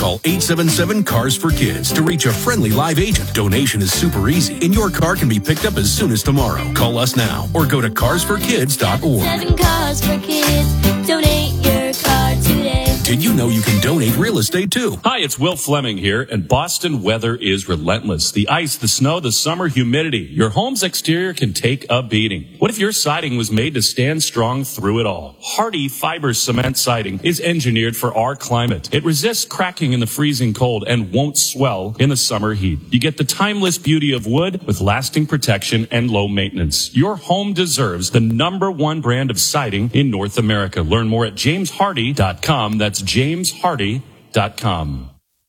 Call 877-CARS-FOR-KIDS to reach a friendly live agent. Donation is super easy, and your car can be picked up as soon as tomorrow. Call us now or go to carsforkids.org. 7 Cars for Kids. Donate your car today. Did you know you can donate real estate too? Hi, it's Will Fleming here, and Boston weather is relentless. The ice, the snow, the summer humidity. Your home's exterior can take a beating. What if your siding was made to stand strong through it all? Hardy Fiber Cement Siding is engineered for our climate. It resists cracking in the freezing cold and won't swell in the summer heat. You get the timeless beauty of wood with lasting protection and low maintenance. Your home deserves the #1 brand of siding in North America. Learn more at jameshardy.com. That's jameshardy.com.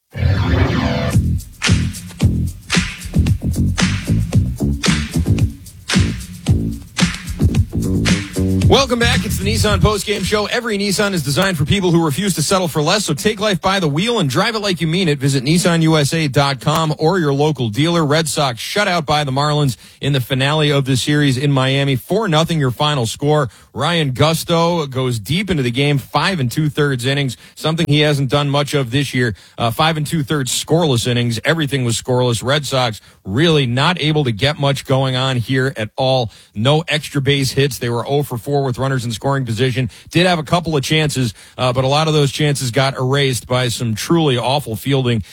Welcome back. It's the Nissan Postgame Show. Every Nissan is designed for people who refuse to settle for less, so take life by the wheel and drive it like you mean it. Visit NissanUSA.com or your local dealer. Red Sox shut out by the Marlins in the finale of the series in Miami. 4-0 your final score. Ryan Gusto goes deep into the game, 5 2/3 innings, something he hasn't done much of this year. 5 2/3 scoreless innings. Everything was scoreless. Red Sox really not able to get much going on here at all. No extra base hits. They were 0 for 4 with runners in scoring position. Did have a couple of chances, but a lot of those chances got erased by some truly awful fielding.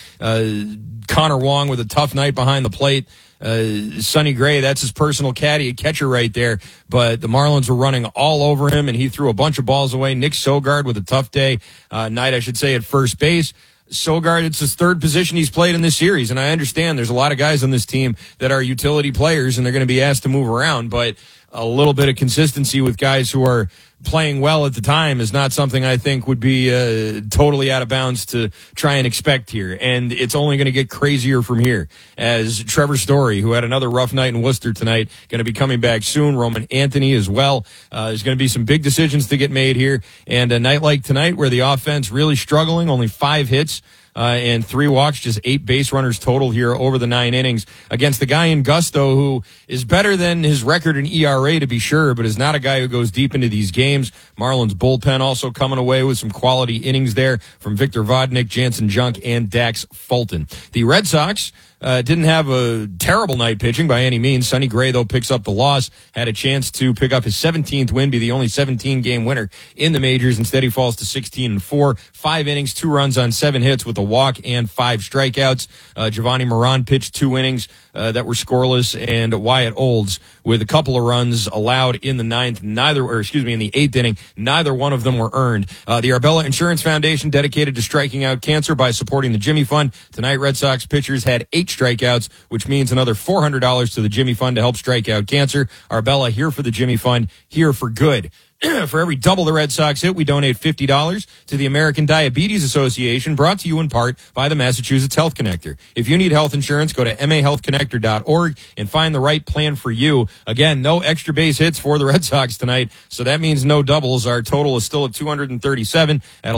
Connor Wong with a tough night behind the plate. Sonny Gray, that's his personal caddy, a catcher right there. But the Marlins were running all over him, and he threw a bunch of balls away. Nick Sogard with a tough night, I should say, at first base. Sogard, it's his third position he's played in this series, and I understand there's a lot of guys on this team that are utility players, and they're going to be asked to move around, but a little bit of consistency with guys who are playing well at the time is not something I think would be totally out of bounds to try and expect here. And it's only going to get crazier from here, as Trevor Story, who had another rough night in Worcester tonight, going to be coming back soon. Roman Anthony as well. There's going to be some big decisions to get made here. And a night like tonight where the offense really struggling, only 5 hits, and 3 walks, just 8 base runners total here over the 9 innings against the guy in Gusto who is better than his record in ERA to be sure, but is not a guy who goes deep into these games. Marlins bullpen also coming away with some quality innings there from Victor Vodnik, Jansen Junk, and Dax Fulton. The Red Sox didn't have a terrible night pitching by any means. Sonny Gray, though, picks up the loss, had a chance to pick up his 17th win, be the only 17-game winner in the majors. Instead, he falls to 16-4, 5 innings, 2 runs on 7 hits with a walk and 5 strikeouts. Giovanni Moran pitched 2 innings that were scoreless, and Wyatt Olds with a couple of runs allowed in the 9th, in the 8th inning. Neither one of them were earned. The Arbella Insurance Foundation dedicated to striking out cancer by supporting the Jimmy Fund. Tonight, Red Sox pitchers had 8 strikeouts, which means another $400 to the Jimmy Fund to help strike out cancer. Arbella here for the Jimmy Fund, here for good. For every double the Red Sox hit, we donate $50 to the American Diabetes Association, brought to you in part by the Massachusetts Health Connector. If you need health insurance, go to mahealthconnector.org and find the right plan for you. Again, no extra base hits for the Red Sox tonight, so that means no doubles. Our total is still at 237 at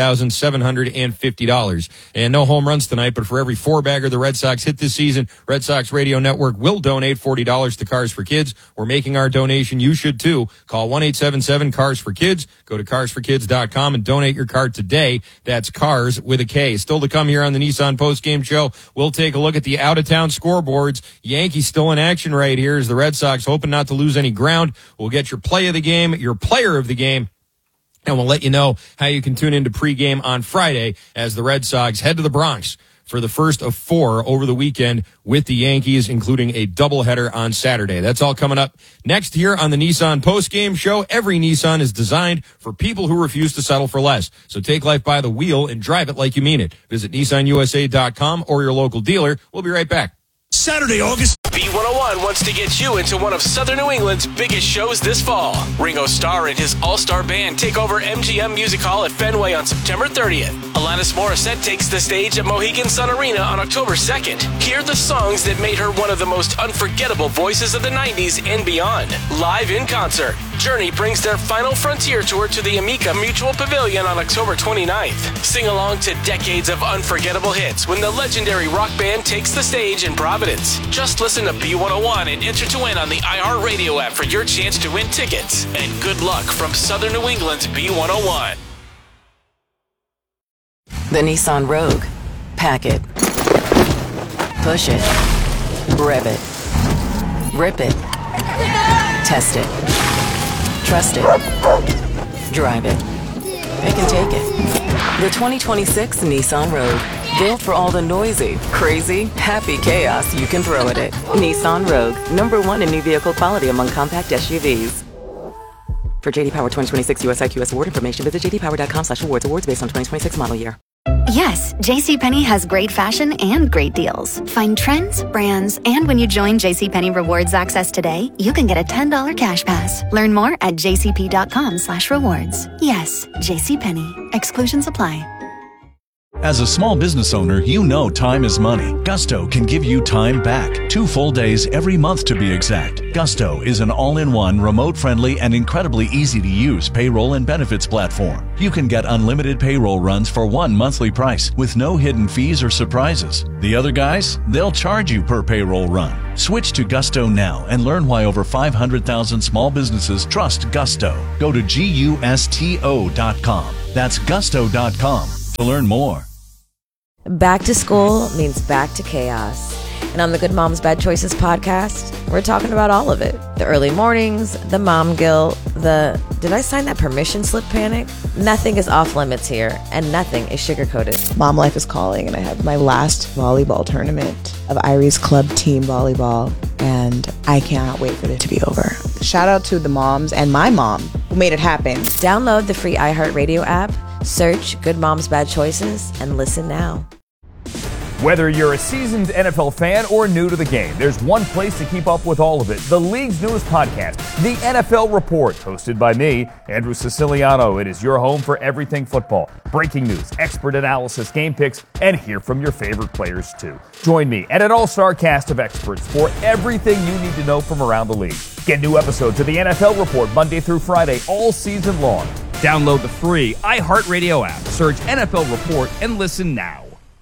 $11,750. And no home runs tonight, but for every 4-bagger the Red Sox hit this season, Red Sox Radio Network will donate $40 to Cars for Kids. We're making our donation. You should too. Call 1-877 Cars for Kids. Go to carsforkids.com and donate your car today. That's Cars with a K. Still to come here on the Nissan Postgame Show, we'll take a look at the out-of-town scoreboards. Yankees still in action right here as the Red Sox hoping not to lose any ground. We'll get your play of the game, your player of the game, and we'll let you know how you can tune into pregame on Friday as the Red Sox head to the Bronx for the first of 4 over the weekend with the Yankees, including a doubleheader on Saturday. That's all coming up next here on the Nissan Postgame Show. Every Nissan is designed for people who refuse to settle for less. So take life by the wheel and drive it like you mean it. Visit NissanUSA.com or your local dealer. We'll be right back. Saturday, August. B101 wants to get you into one of Southern New England's biggest shows this fall. Ringo Starr and his all-star band take over MGM Music Hall at Fenway on September 30th. Alanis Morissette takes the stage at Mohegan Sun Arena on October 2nd. Hear the songs that made her one of the most unforgettable voices of the 90s and beyond. Live in concert, Journey brings their final frontier tour to the Amica Mutual Pavilion on October 29th. Sing along to decades of unforgettable hits when the legendary rock band takes the stage in Providence. Just listen to B101 and enter to win on the iHeartRadio app for your chance to win tickets. And good luck from Southern New England's B101. The Nissan Rogue. Pack it. Push it. Rev it. Rip it. Test it. Trust it. Drive it. It can take it. The 2026 Nissan Rogue. Built for all the noisy, crazy, happy chaos you can throw at it. Nissan Rogue. #1 in new vehicle quality among compact SUVs. For JD Power 2026 US IQS award information, visit jdpower.com/awards. Awards based on 2026 model year. Yes, JCPenney has great fashion and great deals. Find trends, brands, and when you join JCPenney Rewards Access today, you can get a $10 cash pass. Learn more at jcp.com/rewards. Yes, JCPenney. Exclusions apply. As a small business owner, you know time is money. Gusto can give you time back. 2 full days every month to be exact. Gusto is an all-in-one, remote-friendly, and incredibly easy-to-use payroll and benefits platform. You can get unlimited payroll runs for one monthly price with no hidden fees or surprises. The other guys, they'll charge you per payroll run. Switch to Gusto now and learn why over 500,000 small businesses trust Gusto. Go to GUSTO.com. That's Gusto.com to learn more. Back to school means back to chaos. And on the Good Moms Bad Choices podcast, we're talking about all of it. The early mornings, the mom guilt, the did I sign that permission slip panic? Nothing is off limits here, and nothing is sugar-coated. Mom life is calling, and I have my last volleyball tournament of Irie's club team volleyball, and I cannot wait for it to be over. Shout out to the moms and my mom who made it happen. Download the free iHeartRadio app, search Good Moms Bad Choices, and listen now. Whether you're a seasoned NFL fan or new to the game, there's one place to keep up with all of it. The league's newest podcast, The NFL Report, hosted by me, Andrew Siciliano. It is your home for everything football. Breaking news, expert analysis, game picks, and hear from your favorite players too. Join me and an all-star cast of experts for everything you need to know from around the league. Get new episodes of The NFL Report Monday through Friday all season long. Download the free iHeartRadio app. Search NFL Report and listen now.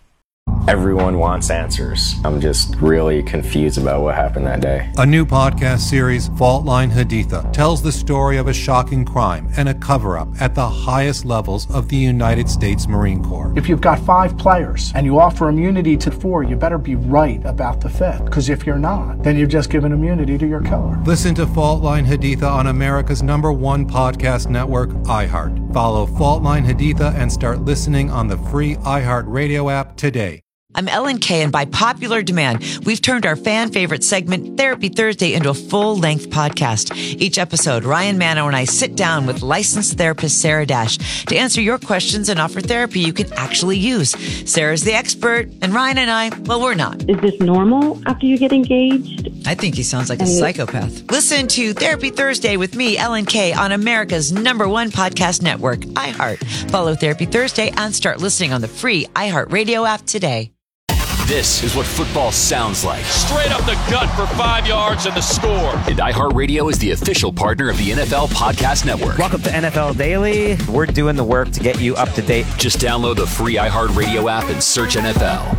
Everyone wants answers. I'm just really confused about what happened that day. A new podcast series, Fault Line Haditha, tells the story of a shocking crime and a cover-up at the highest levels of the United States Marine Corps. If you've got 5 players and you offer immunity to 4, you better be right about the 5th. Because if you're not, then you've just given immunity to your killer. Listen to Fault Line Haditha on America's #1 podcast network, iHeart. Follow Fault Line Haditha and start listening on the free iHeartRadio app today. I'm Ellen Kay, and by popular demand, we've turned our fan-favorite segment, Therapy Thursday, into a full-length podcast. Each episode, Ryan Mano and I sit down with licensed therapist Sarah Dash to answer your questions and offer therapy you can actually use. Sarah's the expert, and Ryan and I, well, we're not. Is this normal after you get engaged? I think he sounds like a psychopath. Listen to Therapy Thursday with me, Ellen Kay, on America's #1 podcast network, iHeart. Follow Therapy Thursday and start listening on the free iHeartRadio app today. This is what football sounds like. Straight up the gut for 5 yards and the score. And iHeartRadio is the official partner of the NFL Podcast Network. Welcome to NFL Daily. We're doing the work to get you up to date. Just download the free iHeartRadio app and search NFL.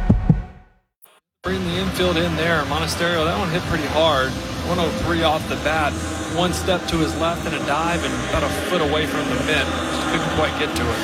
Bring the infield in there. Monasterio, that one hit pretty hard. 103 off the bat. One step to his left and a dive and about a foot away from the mitt. Just couldn't quite get to it.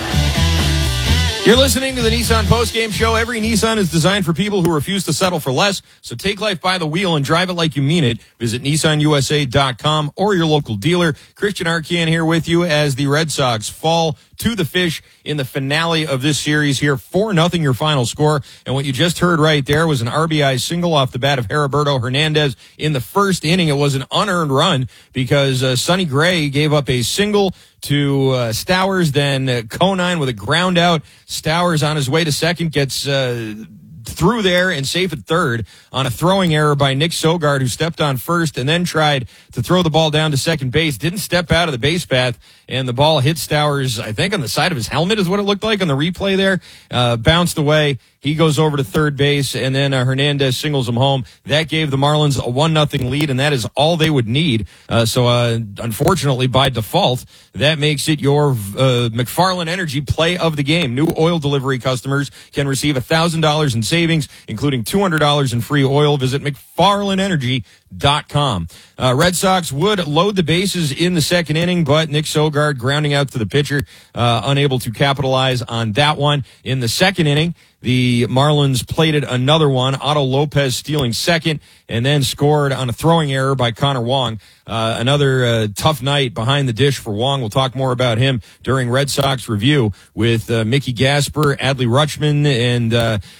You're listening to the Nissan Postgame Show. Every Nissan is designed for people who refuse to settle for less. So take life by the wheel and drive it like you mean it. Visit NissanUSA.com or your local dealer. Christian Arcand here with you as the Red Sox fall to the Fish in the finale of this series here. 4-0 your final score. And what you just heard right there was an RBI single off the bat of Heriberto Hernandez in the first inning. It was an unearned run because Sonny Gray gave up a single to Stowers, then Conine with a ground out. Stowers on his way to second gets through there and safe at third on a throwing error by Nick Sogard, who stepped on first and then tried to throw the ball down to second base. Didn't step out of the base path, and the ball hit Stowers, I think, on the side of his helmet is what it looked like on the replay there. Bounced away. He goes over to third base, and then Hernandez singles him home. That gave the Marlins a 1-0 lead, and that is all they would need. So unfortunately, by default, that makes it your McFarland Energy play of the game. New oil delivery customers can receive $1,000 in savings, including $200 in free oil. Visit McFarlandEnergy.com. Red Sox would load the bases in the second inning, but Nick Sogard grounding out to the pitcher, unable to capitalize on that one. In the second inning, the Marlins plated another one, Otto Lopez stealing second, and then scored on a throwing error by Connor Wong. Another tough night behind the dish for Wong. We'll talk more about him during Red Sox Review with Mickey Gasper, Adley Rutschman, and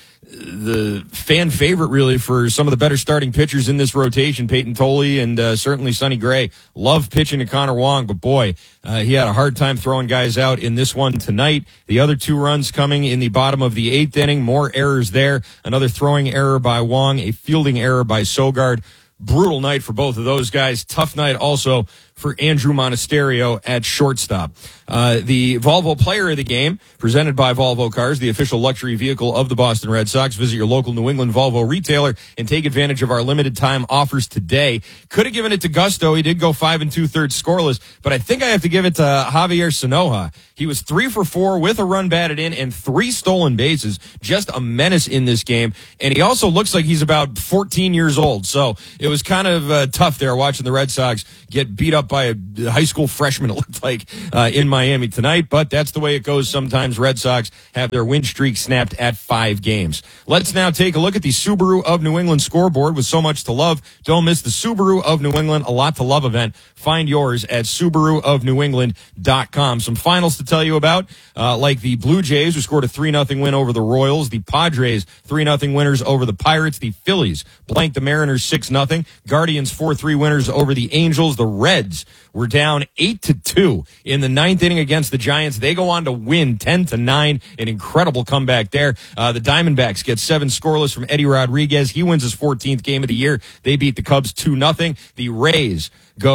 the fan favorite, really, for some of the better starting pitchers in this rotation, Peyton Tolley and certainly Sonny Gray. Love pitching to Connor Wong, but boy, he had a hard time throwing guys out in this one tonight. The other 2 runs coming in the bottom of the 8th inning. More errors there. Another throwing error by Wong, a fielding error by Sogard. Brutal night for both of those guys. Tough night also for Andrew Monasterio at shortstop. The Volvo Player of the Game, presented by Volvo Cars, the official luxury vehicle of the Boston Red Sox. Visit your local New England Volvo retailer and take advantage of our limited time offers today. Could have given it to Gusto. He did go 5 2/3 scoreless, but I think I have to give it to Javier Sanoja. He was 3 for 4 with a run batted in and 3 stolen bases. Just a menace in this game. And he also looks like he's about 14 years old. So it was kind of tough there watching the Red Sox get beat up by a high school freshman, it looked like, in Miami tonight. But that's the way it goes sometimes. Red Sox have their win streak snapped at 5 games. Let's now take a look at the Subaru of New England scoreboard. With so much to love, don't miss the Subaru of New England A Lot to Love event. Find yours at SubaruofNewEngland.com. Some finals to tell you about, like the Blue Jays, who scored a 3-0 win over the Royals. The Padres, 3-0 winners over the Pirates. The Phillies blanked the Mariners 6-0. Guardians, 4-3 winners over the Angels. The Reds were down 8-2 in the 9th inning against the Giants. They go on to win 10-9. An incredible comeback there. The Diamondbacks get 7 scoreless from Eddie Rodriguez. He wins his 14th game of the year. They beat the Cubs 2-0. The Rays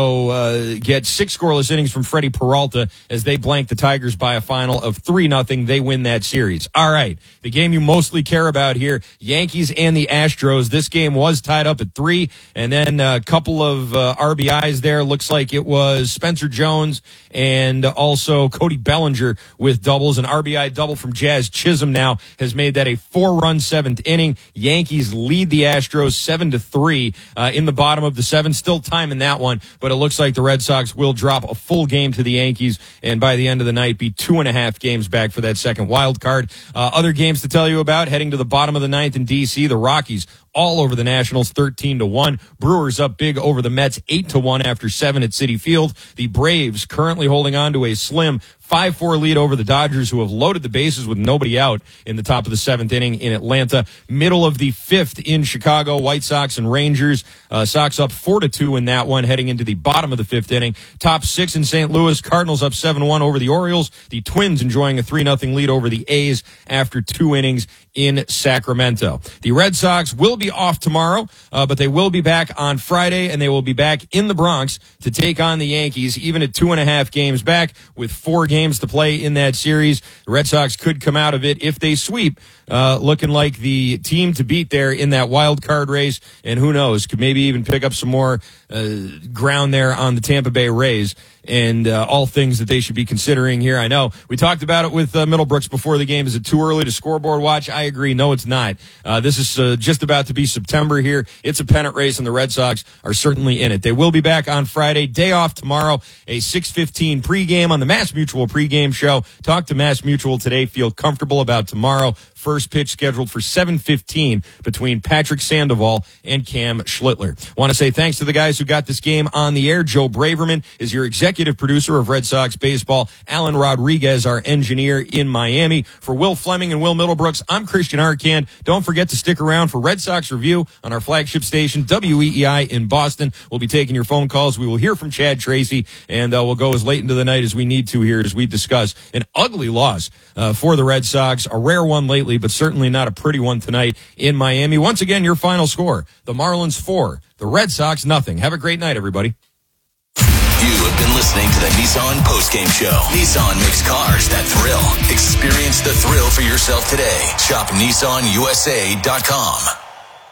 go get 6 scoreless innings from Freddie Peralta as they blank the Tigers by a final of 3-0. They win that series. All right, the game you mostly care about here, Yankees and the Astros. This game was tied up at 3, and then a couple of RBIs there. Looks like it was Spencer Jones and also Cody Bellinger with doubles. An RBI double from Jazz Chisholm now has made that a 4-run 7th inning. Yankees lead the Astros 7-3 in the bottom of the 7th. Still time in that one, but it looks like the Red Sox will drop a full game to the Yankees and by the end of the night be 2.5 games back for that second wild card. Other games to tell you about, heading to the bottom of the 9th in D.C., the Rockies all over the Nationals 13-1. Brewers up big over the Mets 8-1 after 7 at Citi Field. The Braves currently holding on to a slim 5-4 lead over the Dodgers, who have loaded the bases with nobody out in the top of the 7th inning in Atlanta. Middle of the 5th in Chicago, White Sox and Rangers. Sox up 4-2 in that one, heading into the bottom of the 5th inning. Top 6 in St. Louis, Cardinals up 7-1 over the Orioles. The Twins enjoying a 3-0 lead over the A's after 2 innings in Sacramento. The Red Sox will be off tomorrow, but they will be back on Friday, and they will be back in the Bronx to take on the Yankees, even at 2.5 games back with 4 games to play in that series. The Red Sox could come out of it if they sweep, looking like the team to beat there in that wild card race, and who knows, could maybe even pick up some more ground there on the Tampa Bay Rays. And all things that they should be considering here. I know we talked about it with Middlebrooks before the game. Is it too early to scoreboard watch? I agree. No, it's not. This is just about to be September here. It's a pennant race, and the Red Sox are certainly in it. They will be back on Friday. Day off tomorrow. A 6:15 pregame on the Mass Mutual pregame show. Talk to Mass Mutual today. Feel comfortable about tomorrow. First pitch scheduled for 7:15 between Patrick Sandoval and Cam Schlittler. Want to say thanks to the guys who got this game on the air. Joe Braverman is your executive producer of Red Sox baseball. Alan Rodriguez, our engineer in Miami. For Will Fleming and Will Middlebrooks, I'm Christian Arcand. Don't forget to stick around for Red Sox Review on our flagship station, WEEI in Boston. We'll be taking your phone calls. We will hear from Chad Tracy, and we'll go as late into the night as we need to here as we discuss an ugly loss for the Red Sox. A rare one lately, but certainly not a pretty one tonight in Miami. Once again, your final score, the Marlins 4, the Red Sox nothing. Have a great night, everybody. You have been listening to the Nissan Postgame Show. Nissan makes cars that thrill. Experience the thrill for yourself today. Shop NissanUSA.com.